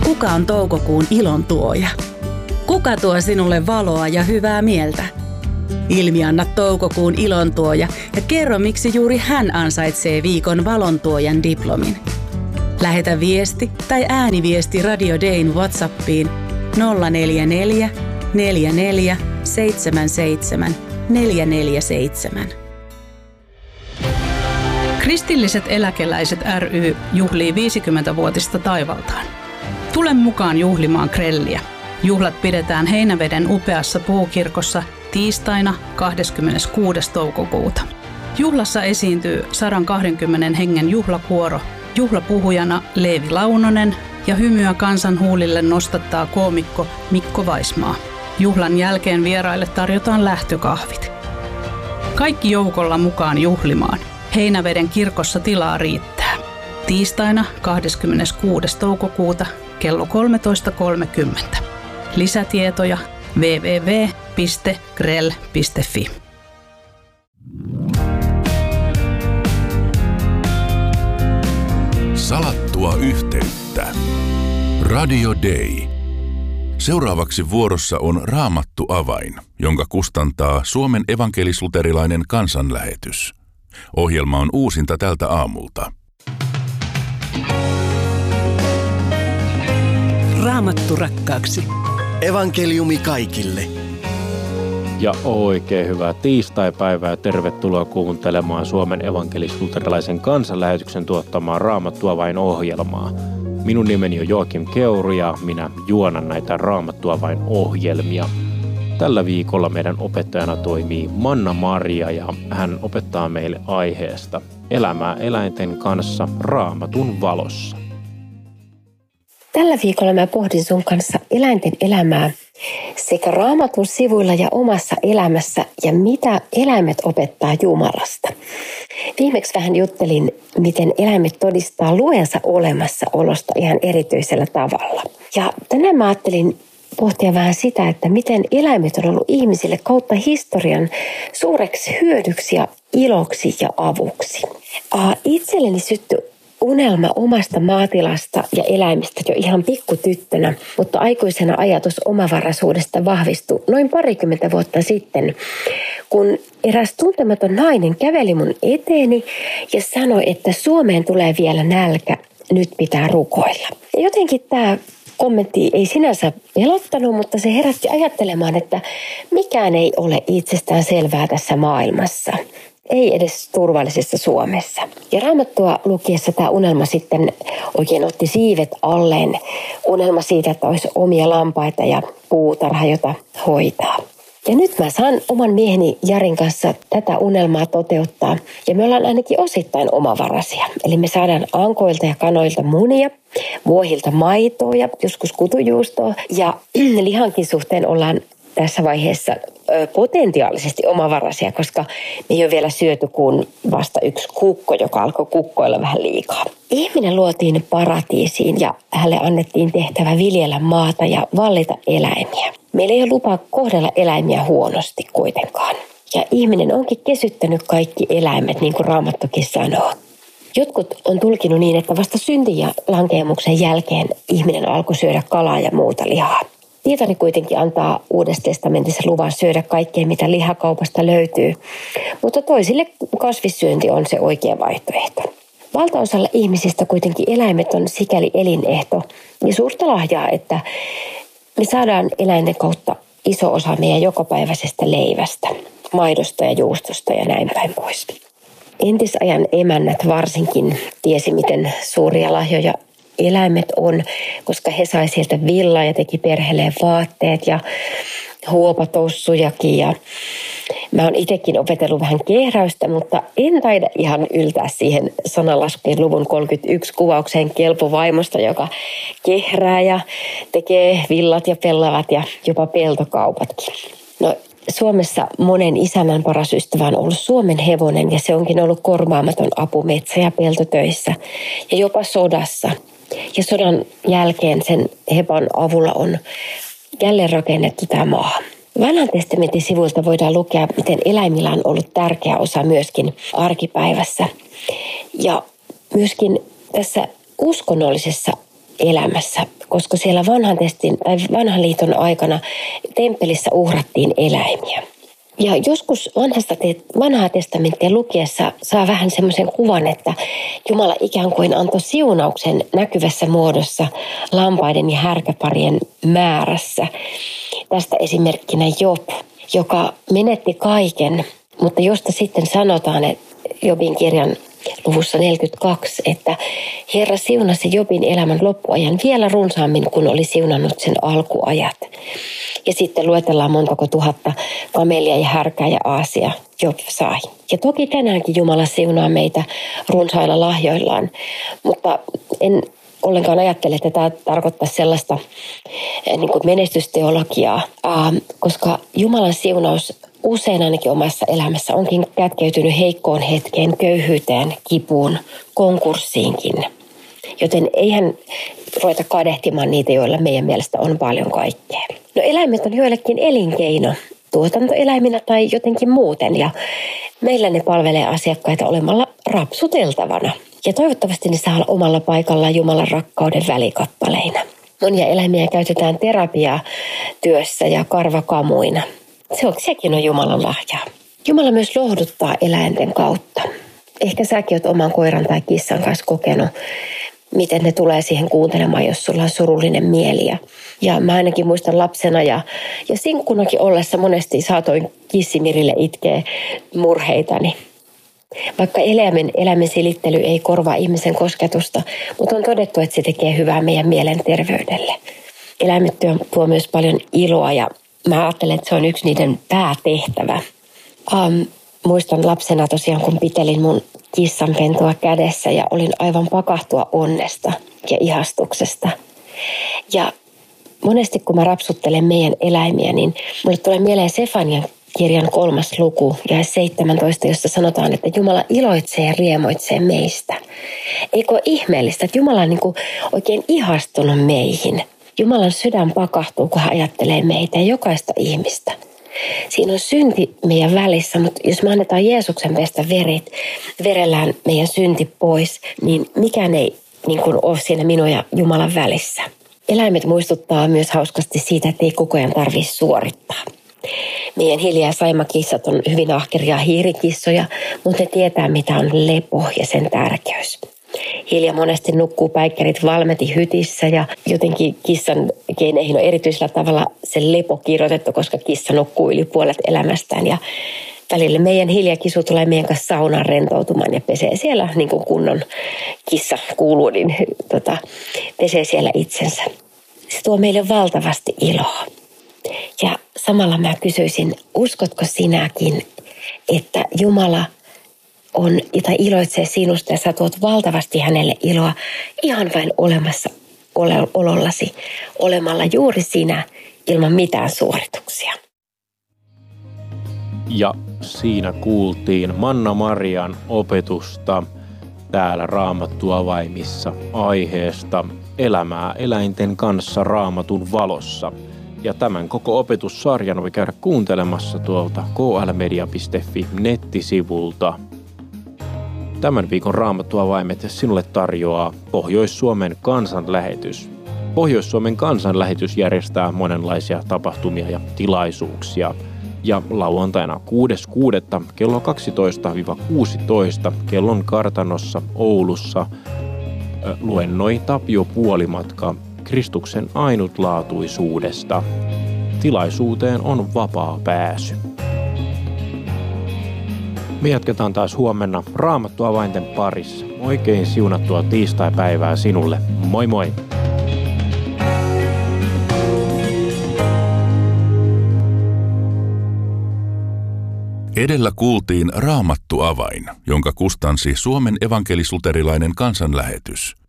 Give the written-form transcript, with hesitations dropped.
Kuka on toukokuun ilon tuoja? Kuka tuo sinulle valoa ja hyvää mieltä? Ilmianna toukokuun ilontuoja ja kerro, miksi juuri hän ansaitsee viikon valontuojan diplomin. Lähetä viesti tai ääniviesti Radio Dayn WhatsAppiin 044 44 77 447. Kristilliset eläkeläiset ry juhlii 50-vuotista taivaltaan. Tule mukaan juhlimaan grelliä. Juhlat pidetään Heinäveden upeassa puukirkossa tiistaina 26. toukokuuta. Juhlassa esiintyy 120 hengen juhlakuoro, juhlapuhujana Leevi Launonen ja hymyä kansan huulille nostattaa koomikko Mikko Vaismaa. Juhlan jälkeen vieraille tarjotaan lähtökahvit. Kaikki joukolla mukaan juhlimaan. Heinäveden kirkossa tilaa riittää. Tiistaina 26. toukokuuta kello 13.30. Lisätietoja www.grell.fi. Salattua yhteyttä. Radio Day. Seuraavaksi vuorossa on Raamattu avain, jonka kustantaa Suomen evankelis-luterilainen kansanlähetys. Ohjelma on uusinta tältä aamulta. Raamattu rakkaaksi. Evankeliumi kaikille. Ja oikein hyvää tiistaipäivää ja tervetuloa kuuntelemaan Suomen evankelis-luterilaisen kansanlähetyksen tuottamaa Raamattu avain ohjelmaa. Minun nimeni on Joakim Keuru ja minä juonan näitä Raamattu avain ohjelmia. Tällä viikolla meidän opettajana toimii Manna Maria ja hän opettaa meille aiheesta elämää eläinten kanssa Raamatun valossa. Tällä viikolla mä pohdin sun kanssa eläinten elämää sekä Raamatun sivuilla ja omassa elämässä ja mitä eläimet opettaa Jumalasta. Viimeksi vähän juttelin, miten eläimet todistaa luojansa olemassaolosta ihan erityisellä tavalla. Ja tänään mä ajattelin pohtia vähän sitä, että miten eläimet on ollut ihmisille kautta historian suureksi hyödyksi ja iloksi ja avuksi. Itselleni syttyi unelma omasta maatilasta ja eläimistä jo ihan pikkutyttönä, mutta aikuisena ajatus omavaraisuudesta vahvistui noin 20 vuotta sitten, kun eräs tuntematon nainen käveli mun eteeni ja sanoi, että Suomeen tulee vielä nälkä, nyt pitää rukoilla. Ja jotenkin tämä kommentti ei sinänsä pelottanut, mutta se herätti ajattelemaan, että mikään ei ole itsestään selvää tässä maailmassa. Ei edes turvallisessa Suomessa. Ja Raamattua lukiessa tämä unelma sitten oikein otti siivet alleen. Unelma siitä, että olisi omia lampaita ja puutarha, jota hoitaa. Ja nyt mä saan oman mieheni Jarin kanssa tätä unelmaa toteuttaa. Ja me ollaan ainakin osittain omavaraisia. Eli me saadaan ankoilta ja kanoilta munia, vuohilta maitoa ja joskus kutujuustoa. Ja lihankin suhteen ollaan tässä vaiheessa potentiaalisesti omavaraisia, koska me ei ole vielä syöty kuin vasta yksi kukko, joka alkoi kukkoilla vähän liikaa. Ihminen luotiin paratiisiin ja hänelle annettiin tehtävä viljellä maata ja vallita eläimiä. Meillä ei ole lupaa kohdella eläimiä huonosti kuitenkaan. Ja ihminen onkin kesyttänyt kaikki eläimet, niin kuin Raamattukin sanoo. Jotkut on tulkinut niin, että vasta syntin ja lankeemuksen jälkeen ihminen alkoi syödä kalaa ja muuta lihaa. Pietari kuitenkin antaa Uudessa testamentissa luvan syödä kaikkea, mitä lihakaupasta löytyy, mutta toisille kasvissyönti on se oikea vaihtoehto. Valtaosalla ihmisistä kuitenkin eläimet on sikäli elinehto ja suurta lahjaa, että me saadaan eläinten kautta iso osa meidän jokapäiväisestä leivästä, maidosta ja juustosta ja näin päin pois. Entisajan emännät varsinkin tiesi, miten suuria lahjoja eläimet on, koska he sai sieltä villaa ja teki perheelleen vaatteet ja huopatossujakin. Ja mä oon itsekin opetellut vähän kehräystä, mutta en taida ihan yltää siihen sananlaskujen luvun 31 kuvaukseen kelpovaimosta, joka kehrää ja tekee villat ja pellavat ja jopa peltokaupatkin. No, Suomessa monen isännän paras ystävä on ollut Suomen hevonen ja se onkin ollut korvaamaton apu metsä- ja peltotöissä ja jopa sodassa. Ja sodan jälkeen sen hepan avulla on jälleen rakennettu tämä maa. Vanhan testamentin sivuilta voidaan lukea, miten eläimillä on ollut tärkeä osa myöskin arkipäivässä. Ja myöskin tässä uskonnollisessa elämässä koska siellä vanhan liiton aikana temppelissä uhrattiin eläimiä. Ja joskus vanhaa testamenttia lukiessa saa vähän semmoisen kuvan, että Jumala ikään kuin antoi siunauksen näkyvässä muodossa lampaiden ja härkäparien määrässä. Tästä esimerkkinä Job, joka menetti kaiken, mutta josta sitten sanotaan, että Jobin kirjan luvussa 42, että Herra siunasi Jobin elämän loppuajan vielä runsaammin, kun oli siunannut sen alkuajat. Ja sitten luetellaan montako tuhatta kamelia ja härkää ja aasia Job sai. Ja toki tänäänkin Jumala siunaa meitä runsailla lahjoillaan, mutta en ollenkaan ajattele, että tämä tarkoittaa sellaista niin kuin menestysteologiaa, koska Jumalan siunaus usein ainakin omassa elämässä onkin kätkeytynyt heikkoon hetkeen, köyhyyteen, kipuun, konkurssiinkin. Joten eihän ruveta kadehtimaan niitä, joilla meidän mielestä on paljon kaikkea. No eläimet on joillekin elinkeino, tuotantoeläiminä tai jotenkin muuten, ja meillä ne palvelee asiakkaita olemalla rapsuteltavana. Ja toivottavasti ne saa omalla paikallaan Jumalan rakkauden välikappaleina. Monia eläimiä käytetään terapiatyössä ja karvakamuina. Sekin on Jumalan lahjaa. Jumala myös lohduttaa eläinten kautta. Ehkä säkin oot oman koiran tai kissan kanssa kokenut, miten ne tulee siihen kuuntelemaan, jos sulla on surullinen mieli. Ja mä ainakin muistan lapsena ja sinkkunakin ollessa monesti saatoin kissimirille itkeä murheitani. Vaikka eläimen silittely ei korvaa ihmisen kosketusta, mutta on todettu, että se tekee hyvää meidän mielenterveydelle. Eläimet tuo myös paljon iloa ja mä ajattelen, että se on yksi niiden päätehtävä. Muistan lapsena tosiaan, kun pitelin mun kissanpentua kädessä ja olin aivan pakahtua onnesta ja ihastuksesta. Ja monesti kun mä rapsuttelen meidän eläimiä, niin mulle tulee mieleen Sefanian kirjan 3. luku ja 17, jossa sanotaan, että Jumala iloitsee ja riemoitsee meistä. Eikö ole ihmeellistä, että Jumala on niin kuin oikein ihastunut meihin. Jumalan sydän pakahtuu, kun hän ajattelee meitä ja jokaista ihmistä. Siinä on synti meidän välissä, mutta jos me annetaan Jeesuksen pestä verellään meidän synti pois, niin mikään ei niin kuin ole siinä minun ja Jumalan välissä. Eläimet muistuttaa myös hauskasti siitä, että ei koko ajan tarvitse suorittaa. Meidän hiljaa saimakissat on hyvin ahkeria hiirikissoja, mutta ne tietää, mitä on lepo ja sen tärkeys. Hilja monesti nukkuu päikkärit valmeti hytissä ja jotenkin kissan geeneihin on erityisellä tavalla se lepo kirjoitettu, koska kissa nukkuu yli puolet elämästään. Ja välillä meidän Hilja-kisu tulee meidän kanssa saunaan rentoutumaan ja pesee siellä, niin kuin kunnon kissa kuuluu, niin pesee siellä itsensä. Se tuo meille valtavasti iloa. Ja samalla mä kysyisin, uskotko sinäkin, että Jumala tai iloitsee sinusta ja sä tuot valtavasti hänelle iloa ihan vain olollasi, olemalla juuri sinä ilman mitään suorituksia. Ja siinä kuultiin Manna-Marian opetusta täällä Raamattuavaimissa aiheesta elämää eläinten kanssa Raamatun valossa. Ja tämän koko opetussarjan voi käydä kuuntelemassa tuolta klmedia.fi nettisivulta. Tämän viikon Raamattuavaimet sinulle tarjoaa Pohjois-Suomen kansanlähetys. Pohjois-Suomen kansanlähetys järjestää monenlaisia tapahtumia ja tilaisuuksia. Ja lauantaina 6.6. kello 12-16 kellon kartanossa Oulussa luennoi Tapio Puolimatka Kristuksen ainutlaatuisuudesta. Tilaisuuteen on vapaa pääsy. Me jatketaan taas huomenna Raamattuavainten parissa. Oikein siunattua tiistaipäivää sinulle. Moi moi! Edellä kuultiin Raamattuavain, jonka kustansi Suomen evankelis-luterilainen kansanlähetys.